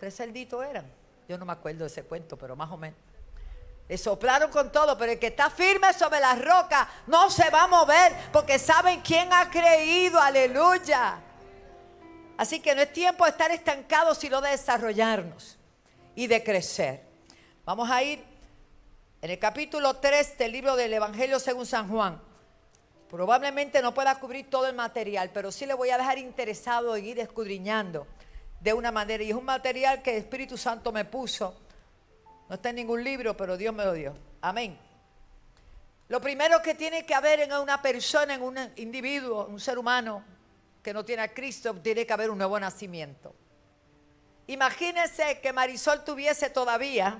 3 cerditos eran. Yo no me acuerdo de ese cuento, pero más o menos. Le soplaron con todo, pero el que está firme sobre la roca no se va a mover, porque saben quién ha creído. Aleluya. Así que no es tiempo de estar estancados, sino de desarrollarnos y de crecer. Vamos a ir en el capítulo 3 del libro del Evangelio según San Juan. Probablemente no pueda cubrir todo el material, pero sí le voy a dejar interesado en ir escudriñando de una manera. Y es un material que el Espíritu Santo me puso. No está en ningún libro, pero Dios me lo dio. Amén. Lo primero que tiene que haber en una persona, en un individuo, un ser humano que no tiene a Cristo, tiene que haber un nuevo nacimiento. Imagínense que Marisol tuviese todavía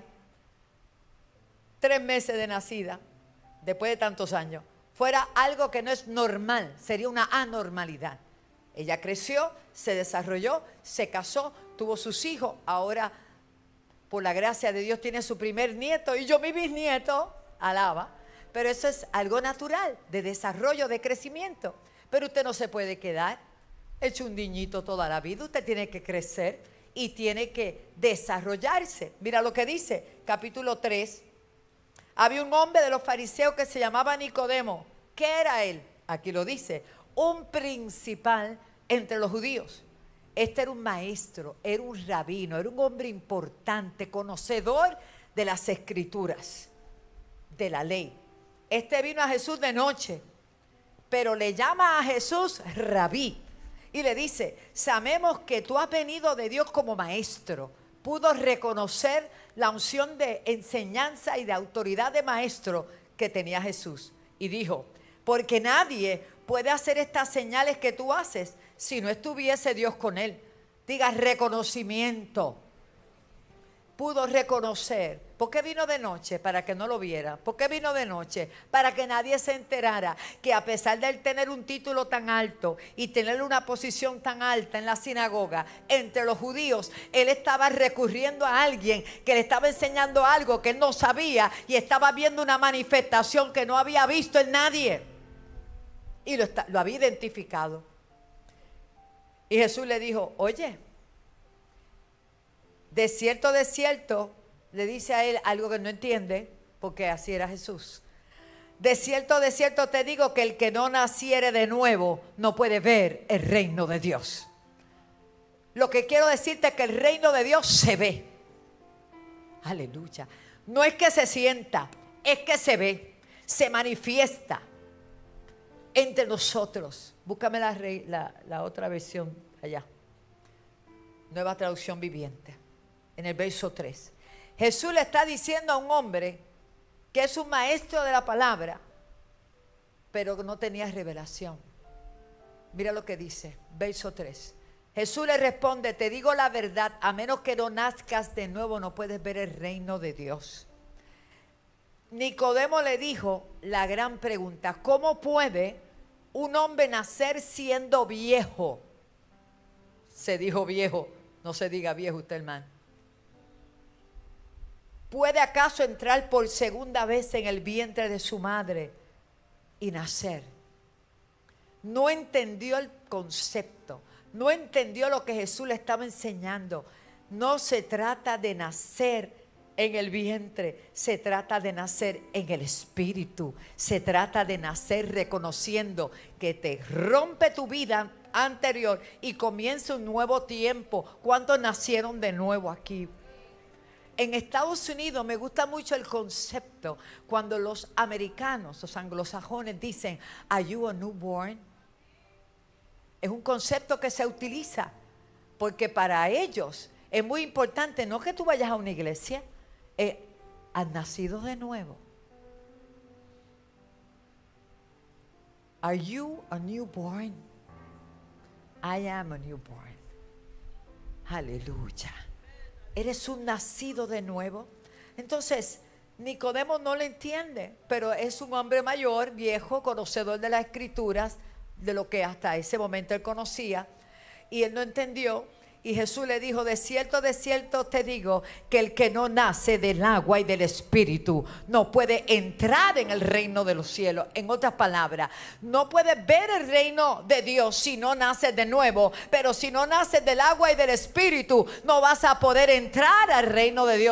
3 meses de nacida, después de tantos años. Fuera algo que no es normal, sería una anormalidad. Ella creció, se desarrolló, se casó, tuvo sus hijos, ahora por la gracia de Dios tiene su primer nieto y yo mi bisnieto, alaba. Pero eso es algo natural, de desarrollo, de crecimiento. Pero usted no se puede quedar hecho un niñito toda la vida, usted tiene que crecer y tiene que desarrollarse. Mira lo que dice, capítulo 3. Había un hombre de los fariseos que se llamaba Nicodemo. ¿Qué era él? Aquí lo dice, un principal entre los judíos. Este era un maestro, era un rabino, era un hombre importante, conocedor de las escrituras, de la ley. Este vino a Jesús de noche, pero le llama a Jesús rabí. Y le dice, sabemos que tú has venido de Dios como maestro. Pudo reconocer la unción de enseñanza y de autoridad de maestro que tenía Jesús. Y dijo, porque nadie puede hacer estas señales que tú haces si no estuviese Dios con él. Diga reconocimiento. Pudo reconocer. ¿Por qué vino de noche? Para que no lo viera. ¿Por qué vino de noche? Para que nadie se enterara que a pesar de él tener un título tan alto y tener una posición tan alta en la sinagoga, entre los judíos, él estaba recurriendo a alguien que le estaba enseñando algo que él no sabía y estaba viendo una manifestación que no había visto en nadie. Y lo había identificado. Y Jesús le dijo, oye, de cierto, le dice a él algo que no entiende, porque así era Jesús. De cierto te digo que el que no naciere de nuevo no puede ver el reino de Dios. Lo que quiero decirte es que el reino de Dios se ve. Aleluya. No es que se sienta, es que se ve, se manifiesta entre nosotros. Búscame la otra versión allá. Nueva traducción viviente. En el verso 3. Jesús le está diciendo a un hombre que es un maestro de la palabra, pero no tenía revelación. Mira lo que dice, verso 3. Jesús le responde, te digo la verdad, a menos que no nazcas de nuevo no puedes ver el reino de Dios. Nicodemo le dijo la gran pregunta, ¿cómo puede un hombre nacer siendo viejo? Se dijo viejo, no se diga viejo usted, hermano. ¿Puede acaso entrar por segunda vez en el vientre de su madre y nacer? No entendió el concepto, no entendió lo que Jesús le estaba enseñando. No se trata de nacer en el vientre, se trata de nacer en el espíritu, se trata de nacer reconociendo que te rompe tu vida anterior y comienza un nuevo tiempo. ¿Cuántos nacieron de nuevo aquí? En Estados Unidos me gusta mucho el concepto cuando los americanos, los anglosajones dicen, ¿Are you a newborn? Es un concepto que se utiliza porque para ellos es muy importante, no que tú vayas a una iglesia, has nacido de nuevo. ¿Are you a newborn? I am a newborn. Aleluya. ¿Eres un nacido de nuevo? Entonces, Nicodemo no lo entiende, pero es un hombre mayor, viejo, conocedor de las escrituras, de lo que hasta ese momento él conocía, y él no entendió. Y Jesús le dijo, de cierto te digo, que el que no nace del agua y del Espíritu no puede entrar en el reino de los cielos. En otras palabras, no puedes ver el reino de Dios si no naces de nuevo. Pero si no naces del agua y del Espíritu, no vas a poder entrar al reino de Dios.